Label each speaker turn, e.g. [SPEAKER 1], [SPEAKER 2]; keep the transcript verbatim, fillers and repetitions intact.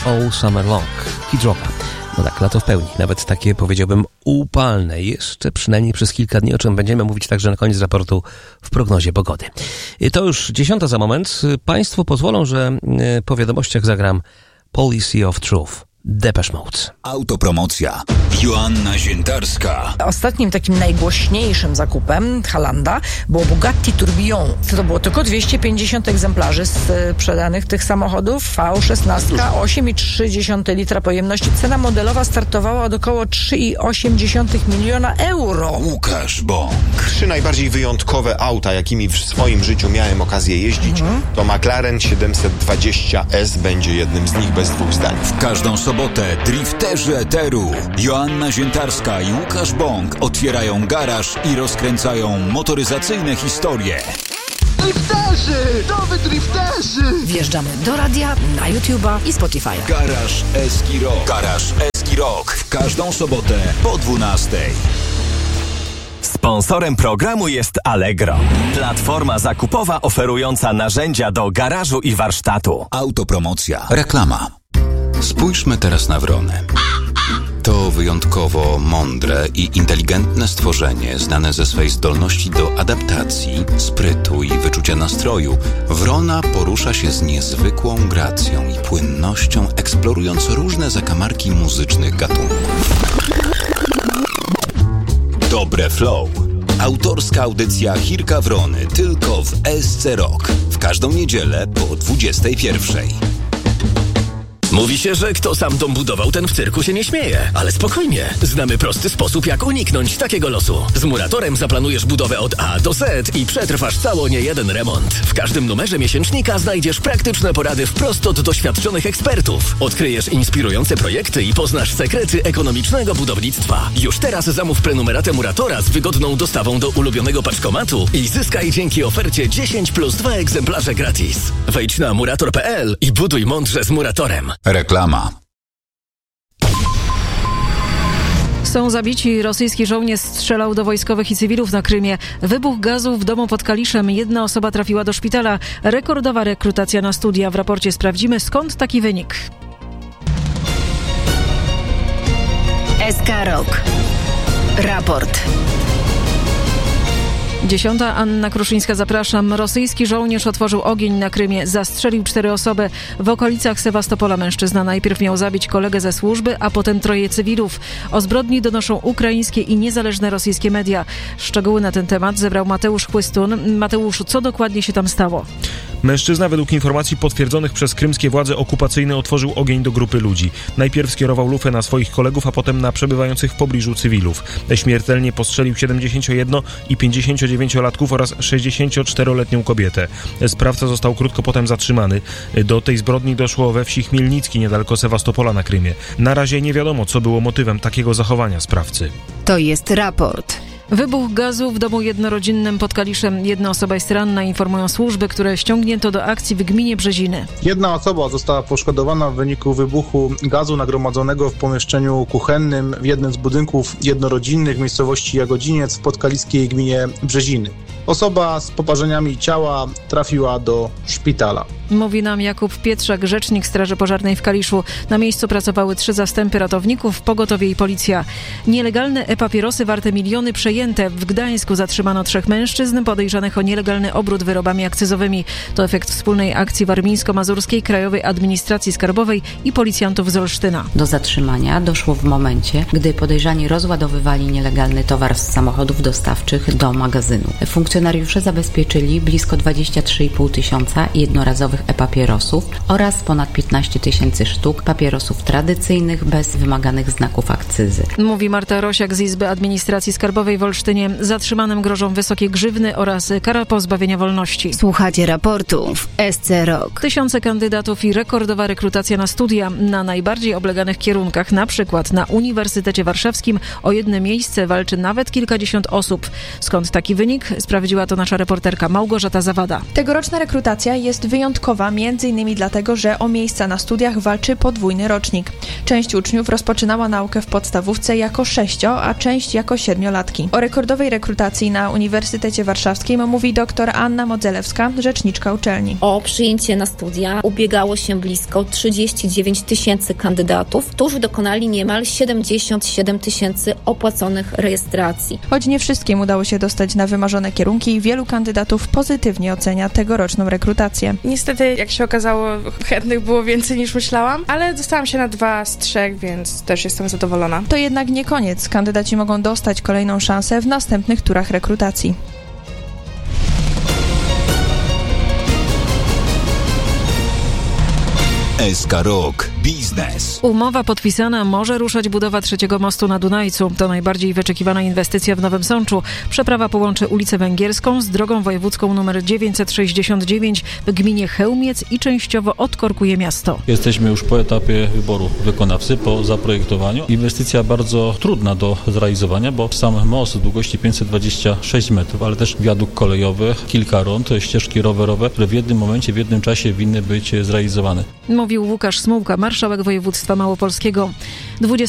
[SPEAKER 1] All Summer Long, Kid Rocka. No tak, lato w pełni, nawet takie, powiedziałbym, upalne. Jeszcze przynajmniej przez kilka dni, o czym będziemy mówić także na koniec raportu w prognozie pogody. To już dziesiąta za moment. Państwo pozwolą, że po wiadomościach zagram Policy of Truth. Depeche Mode.
[SPEAKER 2] Autopromocja. Joanna Ziętarska.
[SPEAKER 3] Ostatnim takim najgłośniejszym zakupem Halanda było Bugatti Tourbillon. To było tylko dwieście pięćdziesiąt egzemplarzy sprzedanych tych samochodów. V szesnaście, osiem i trzy dziesiąte litra pojemności. Cena modelowa startowała od około trzy i osiem dziesiątych miliona euro.
[SPEAKER 2] Łukasz Bąk.
[SPEAKER 4] Trzy najbardziej wyjątkowe auta, jakimi w swoim życiu miałem okazję jeździć, mhm. to McLaren siedemset dwadzieścia S będzie jednym z nich, bez dwóch zdań.
[SPEAKER 2] W każdą sobotę drifterzy eteru Joanna Ziętarska i Łukasz Bąk otwierają garaż i rozkręcają motoryzacyjne historie.
[SPEAKER 5] Drifterzy! Nowy drifterzy!
[SPEAKER 3] Wjeżdżamy do radia, na YouTube'a i Spotify'a.
[SPEAKER 2] Garaż Eski Rock. Garaż Eski Rock. W każdą sobotę po dwunastej.
[SPEAKER 6] Sponsorem programu jest Allegro, platforma zakupowa oferująca narzędzia do garażu i warsztatu.
[SPEAKER 2] Autopromocja. Reklama. Spójrzmy teraz na wronę. To wyjątkowo mądre i inteligentne stworzenie, znane ze swej zdolności do adaptacji, sprytu i wyczucia nastroju. Wrona porusza się z niezwykłą gracją i płynnością, eksplorując różne zakamarki muzycznych gatunków. Dobre Flow. Autorska audycja Chirka Wrony tylko w S C Rock. W każdą niedzielę po dwudziestej pierwszej.
[SPEAKER 7] Mówi się, że kto sam dom budował, ten w cyrku się nie śmieje. Ale spokojnie, znamy prosty sposób, jak uniknąć takiego losu. Z Muratorem zaplanujesz budowę od A do Z i przetrwasz cało niejeden remont. W każdym numerze miesięcznika znajdziesz praktyczne porady wprost od doświadczonych ekspertów. Odkryjesz inspirujące projekty i poznasz sekrety ekonomicznego budownictwa. Już teraz zamów prenumeratę Muratora z wygodną dostawą do ulubionego paczkomatu i zyskaj dzięki ofercie dziesięć plus dwa egzemplarze gratis. Wejdź na murator kropka p l i buduj mądrze z Muratorem.
[SPEAKER 2] Reklama.
[SPEAKER 8] Są zabici. Rosyjski żołnierz strzelał do wojskowych i cywilów na Krymie. Wybuch gazu w domu pod Kaliszem. Jedna osoba trafiła do szpitala. Rekordowa rekrutacja na studia. W raporcie sprawdzimy, skąd taki wynik.
[SPEAKER 9] S K Rock. Raport.
[SPEAKER 8] Dziesiąta, Anna Kruszyńska, zapraszam. Rosyjski żołnierz otworzył ogień na Krymie. Zastrzelił cztery osoby. W okolicach Sewastopola mężczyzna najpierw miał zabić kolegę ze służby, a potem troje cywilów. O zbrodni donoszą ukraińskie i niezależne rosyjskie media. Szczegóły na ten temat zebrał Mateusz Chłystun. Mateuszu, co dokładnie się tam stało?
[SPEAKER 10] Mężczyzna według informacji potwierdzonych przez krymskie władze okupacyjne otworzył ogień do grupy ludzi. Najpierw skierował lufę na swoich kolegów, a potem na przebywających w pobliżu cywilów. Śmiertelnie postrzelił siedemdziesięcio- i pięćdziesięciodziewięciolatków oraz sześćdziesięcioczteroletnią kobietę. Sprawca został krótko potem zatrzymany. Do tej zbrodni doszło we wsi Chmielnicki, niedaleko Sewastopola na Krymie. Na razie nie wiadomo, co było motywem takiego zachowania sprawcy.
[SPEAKER 9] To jest raport.
[SPEAKER 8] Wybuch gazu w domu jednorodzinnym pod Kaliszem. Jedna osoba jest ranna, informują służby, które ściągnięto do akcji w gminie Brzeziny.
[SPEAKER 11] Jedna osoba została poszkodowana w wyniku wybuchu gazu nagromadzonego w pomieszczeniu kuchennym w jednym z budynków jednorodzinnych w miejscowości Jagodziniec w podkaliskiej gminie Brzeziny. Osoba z poparzeniami ciała trafiła do szpitala.
[SPEAKER 8] Mówi nam Jakub Pietrzak, rzecznik Straży Pożarnej w Kaliszu. Na miejscu pracowały trzy zastępy ratowników, pogotowie i policja. Nielegalne e-papierosy warte miliony przejęte. W Gdańsku zatrzymano trzech mężczyzn podejrzanych o nielegalny obrót wyrobami akcyzowymi. To efekt wspólnej akcji warmińsko-mazurskiej, Krajowej Administracji Skarbowej i policjantów z Olsztyna.
[SPEAKER 12] Do zatrzymania doszło w momencie, gdy podejrzani rozładowywali nielegalny towar z samochodów dostawczych do magazynu. Funkcjonariusze zabezpieczyli blisko dwadzieścia trzy i pół tysiąca jednorazowych e-papierosów oraz ponad piętnaście tysięcy sztuk papierosów tradycyjnych bez wymaganych znaków akcyzy.
[SPEAKER 8] Mówi Marta Rosiak z Izby Administracji Skarbowej w Olsztynie. Zatrzymanym grożą wysokie grzywny oraz kara pozbawienia wolności.
[SPEAKER 9] Słuchacie raportu w S C Rock.
[SPEAKER 8] Tysiące kandydatów i rekordowa rekrutacja na studia na najbardziej obleganych kierunkach, na przykład na Uniwersytecie Warszawskim. O jedno miejsce walczy nawet kilkadziesiąt osób. Skąd taki wynik? Sprawdziła to nasza reporterka Małgorzata Zawada.
[SPEAKER 13] Tegoroczna rekrutacja jest wyjątkowa. wyjątkowa między innymi dlatego, że o miejsca na studiach walczy podwójny rocznik. Część uczniów rozpoczynała naukę w podstawówce jako sześcio, a część jako siedmiolatki. O rekordowej rekrutacji na Uniwersytecie Warszawskim mówi dr Anna Modzelewska, rzeczniczka uczelni.
[SPEAKER 14] O przyjęcie na studia ubiegało się blisko trzydzieści dziewięć tysięcy kandydatów, którzy dokonali niemal siedemdziesiąt siedem tysięcy opłaconych rejestracji.
[SPEAKER 13] Choć nie wszystkim udało się dostać na wymarzone kierunki, wielu kandydatów pozytywnie ocenia tegoroczną rekrutację.
[SPEAKER 15] Niestety, jak się okazało, chętnych było więcej niż myślałam, ale dostałam się na dwa z trzech, więc też jestem zadowolona.
[SPEAKER 13] To jednak nie koniec. Kandydaci mogą dostać kolejną szansę w następnych turach rekrutacji.
[SPEAKER 2] S K Rok Biznes.
[SPEAKER 8] Umowa podpisana, może ruszać budowa trzeciego mostu na Dunajcu. To najbardziej wyczekiwana inwestycja w Nowym Sączu. Przeprawa połączy ulicę Węgierską z drogą wojewódzką nr dziewięćset sześćdziesiąt dziewięć w gminie Chełmiec i częściowo odkorkuje miasto.
[SPEAKER 16] Jesteśmy już po etapie wyboru wykonawcy, po zaprojektowaniu. Inwestycja bardzo trudna do zrealizowania, bo sam most długości pięćset dwadzieścia sześć metrów, ale też wiadukt kolejowy, kilka rond, ścieżki rowerowe, które w jednym momencie, w jednym czasie winny być zrealizowane.
[SPEAKER 8] Mówił Łukasz Smułka, marszałek województwa małopolskiego.